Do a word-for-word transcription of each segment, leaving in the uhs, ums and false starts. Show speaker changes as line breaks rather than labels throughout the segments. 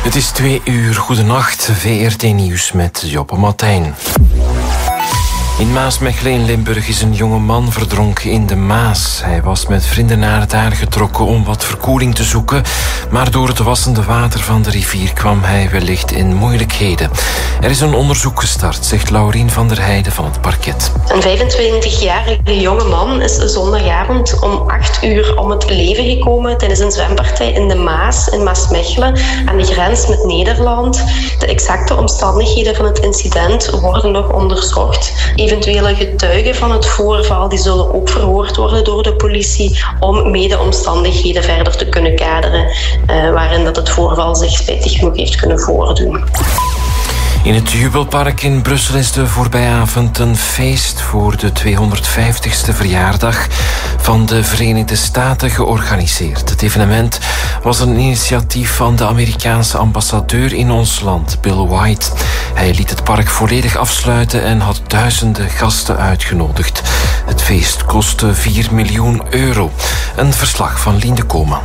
Het is twee uur. Goedenacht. V R T Nieuws met Joppe Martijn. In Maasmechelen in Limburg is een jonge man verdronken in de Maas. Hij was met vrienden naar het aarde getrokken om wat verkoeling te zoeken, maar door het wassende water van de rivier kwam hij wellicht in moeilijkheden. Er is een onderzoek gestart, zegt Laurien van der Heijden van het parket.
Een vijfentwintigjarige jonge man is zondagavond om acht uur om het leven gekomen tijdens een zwempartij in de Maas in Maasmechelen aan de grens met Nederland. De exacte omstandigheden van het incident worden nog onderzocht. Eventuele getuigen van het voorval die zullen ook verhoord worden door de politie om mede-omstandigheden verder te kunnen kaderen uh, waarin dat het voorval zich spijtig genoeg heeft kunnen voordoen.
In het Jubelpark in Brussel is de voorbijavond een feest voor de tweehonderdvijftigste verjaardag van de Verenigde Staten georganiseerd. Het evenement was een initiatief van de Amerikaanse ambassadeur in ons land, Bill White. Hij liet het park volledig afsluiten en had duizenden gasten uitgenodigd. Het feest kostte vier miljoen euro. Een verslag van Lien de Koman.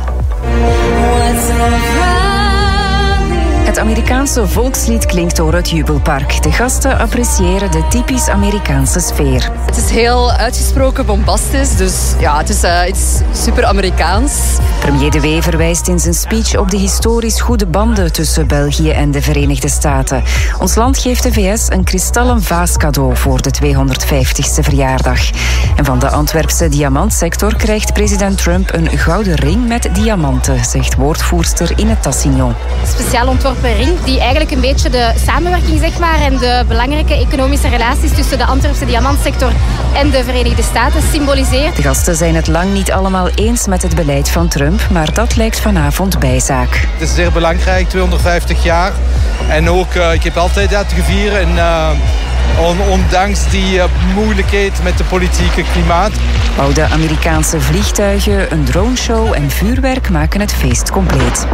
Het Amerikaanse volkslied klinkt door het Jubelpark. De gasten appreciëren de typisch Amerikaanse sfeer.
Het is heel uitgesproken bombastisch, dus ja, het is uh, iets super Amerikaans.
Premier De Wever wijst in zijn speech op de historisch goede banden tussen België en de Verenigde Staten. Ons land geeft de V S een kristallen vaas cadeau voor de tweehonderdvijftigste verjaardag. En van de Antwerpse diamantsector krijgt president Trump een gouden ring met diamanten, zegt woordvoerster Inne Tassignon.
Speciaal ontworpen ring die eigenlijk een beetje de samenwerking zeg maar, en de belangrijke economische relaties tussen de Antwerpse diamantsector en de Verenigde Staten symboliseert.
De gasten zijn het lang niet allemaal eens met het beleid van Trump, maar dat lijkt vanavond bijzaak.
Het is zeer belangrijk, tweehonderdvijftig jaar. En ook, uh, ik heb altijd dat gevierd. En uh, on, ondanks die uh, moeilijkheid met het politieke klimaat.
Oude Amerikaanse vliegtuigen, een droneshow en vuurwerk maken het feest compleet.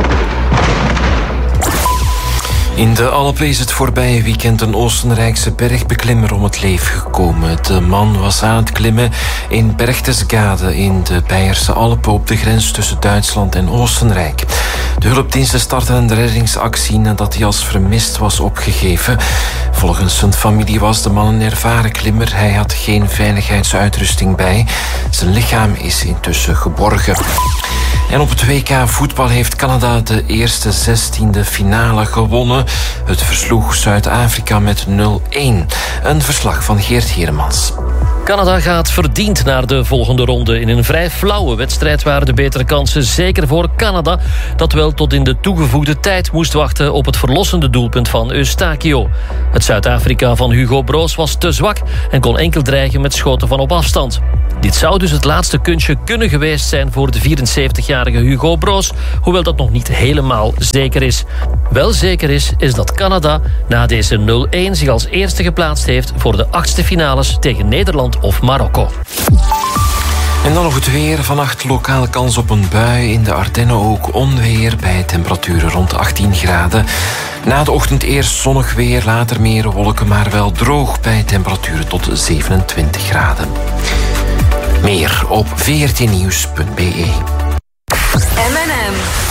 In de Alpen is het voorbije weekend een Oostenrijkse bergbeklimmer om het leven gekomen. De man was aan het klimmen in Berchtesgade in de Beierse Alpen op de grens tussen Duitsland en Oostenrijk. De hulpdiensten startten een reddingsactie nadat hij als vermist was opgegeven. Volgens zijn familie was de man een ervaren klimmer. Hij had geen veiligheidsuitrusting bij. Zijn lichaam is intussen geborgen. En op het W K voetbal heeft Canada de eerste zestiende finale gewonnen. Het versloeg Zuid-Afrika met nul-een. Een verslag van Geert Heremans.
Canada gaat verdiend naar de volgende ronde. In een vrij flauwe wedstrijd waren de betere kansen zeker voor Canada, dat wel tot in de toegevoegde tijd moest wachten op het verlossende doelpunt van Eustachio. Het Zuid-Afrika van Hugo Broos was te zwak en kon enkel dreigen met schoten van op afstand. Dit zou dus het laatste kunstje kunnen geweest zijn voor de vierenzeventigjarige Hugo Broos, hoewel dat nog niet helemaal zeker is. Wel zeker is, is dat Canada na deze nul-een zich als eerste geplaatst heeft voor de achtste finales tegen Nederland of Marokko.
En dan nog het weer. Vannacht lokale kans op een bui. In de Ardennen ook onweer bij temperaturen rond achttien graden. Na de ochtend eerst zonnig weer, later meer wolken, maar wel droog bij temperaturen tot zevenentwintig graden. Meer op v r t nieuws punt b e.
M en M.